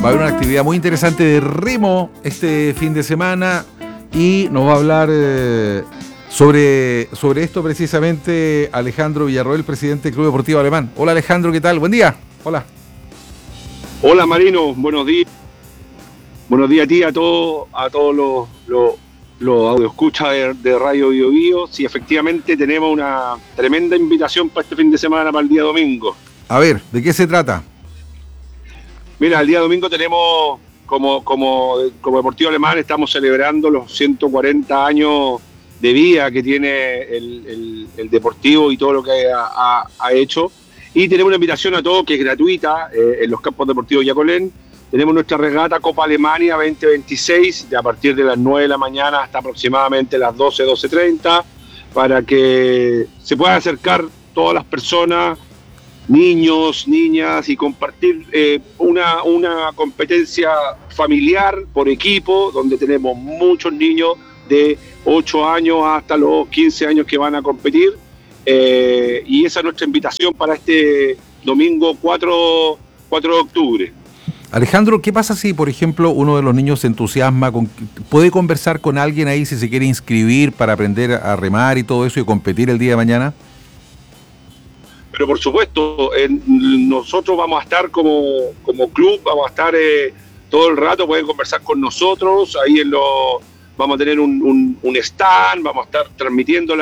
Va a haber una actividad muy interesante de remo este fin de semana y nos va a hablar sobre esto precisamente Alejandro Villarroel, presidente del Club Deportivo Alemán. Hola Alejandro, ¿qué tal? Buen día. Hola. Hola Marino, buenos días. Buenos días a ti, a todos los audioscuchas de Radio Bio Bio. Sí, efectivamente tenemos una tremenda invitación para este fin de semana, para el día domingo. A ver, ¿de qué se trata? Mira, el día domingo tenemos, como Deportivo Alemán, estamos celebrando los 140 años de vida que tiene el Deportivo y todo lo que ha hecho. Y tenemos una invitación a todos que es gratuita en los campos deportivos Yacolén. Tenemos nuestra regata Copa Alemania 2026 a partir de las 9 de la mañana hasta aproximadamente las 12:30 para que se puedan acercar todas las personas, niños, niñas, y compartir una competencia familiar por equipo, donde tenemos muchos niños de 8 años hasta los 15 años que van a competir, y esa es nuestra invitación para este domingo 4 de octubre. Alejandro, ¿qué pasa si, por ejemplo, uno de los niños se entusiasma, puede conversar con alguien ahí si se quiere inscribir para aprender a remar y todo eso y competir el día de mañana? Pero por supuesto, nosotros vamos a estar como club, vamos a estar todo el rato, pueden conversar con nosotros, ahí vamos a tener un stand, vamos a estar transmitiendo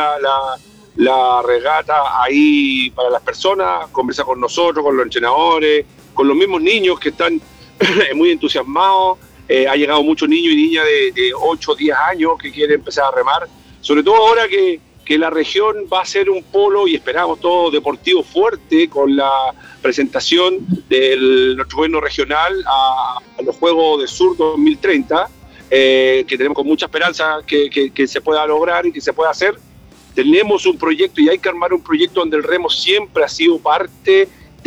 la regata ahí para las personas, conversar con nosotros, con los entrenadores, con los mismos niños que están muy entusiasmados. Ha llegado muchos niños y niñas de 8 o 10 años que quieren empezar a remar, sobre todo ahora que la región va a ser un polo, y esperamos todo deportivo fuerte, con la presentación de nuestro gobierno regional a los Juegos del Sur 2030, que tenemos con mucha esperanza que se pueda lograr y que se pueda hacer. Tenemos un proyecto y hay que armar un proyecto donde el remo siempre ha sido parte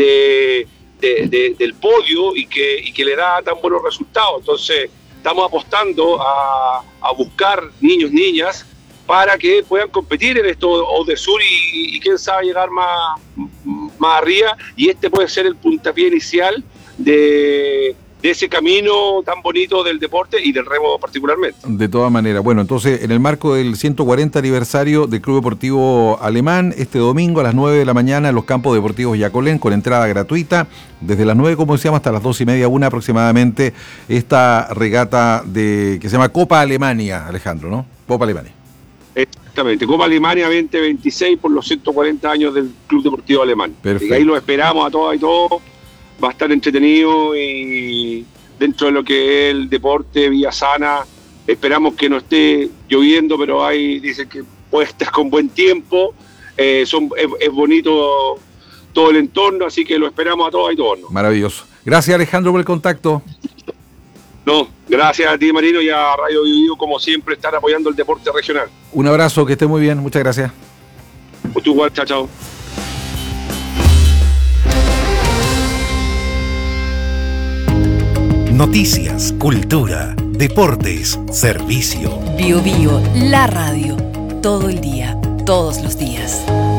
del podio y que le da tan buenos resultados. Entonces estamos apostando a buscar niños, niñas, para que puedan competir en esto de sur y quién sabe llegar más arriba, y este puede ser el puntapié inicial de ese camino tan bonito del deporte y del remo particularmente. De todas maneras, bueno, entonces en el marco del 140 aniversario del Club Deportivo Alemán, este domingo a las 9 de la mañana en los campos deportivos Yacolén, con entrada gratuita, desde las 9, como decíamos, hasta las 2:30, 1 aproximadamente, esta regata que se llama Copa Alemania, Alejandro, ¿no? Copa Alemania. Exactamente, Copa Alemania 2026 por los 140 años del Club Deportivo Alemán. Perfecto. Y ahí lo esperamos a todas y todos. Va a estar entretenido y dentro de lo que es el deporte, vía sana. Esperamos que no esté lloviendo, pero dicen que puede estar con buen tiempo. Es bonito todo el entorno, así que lo esperamos a todas y todos, ¿no? Maravilloso. Gracias Alejandro por el contacto. No, gracias a ti Marino y a Radio Bio Bio, como siempre, estar apoyando el deporte regional. Un abrazo, que esté muy bien, muchas gracias. Pues tú igual, chao, chao. Noticias, cultura, deportes, servicio. Bio Bio, la radio. Todo el día, todos los días.